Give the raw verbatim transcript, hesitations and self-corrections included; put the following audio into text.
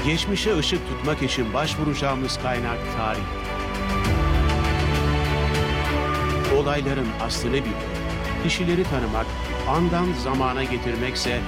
Geçmişe ışık tutmak için başvuracağımız kaynak tarih. Olayların aslını bilmek, kişileri tanımak, andan zamana getirmekse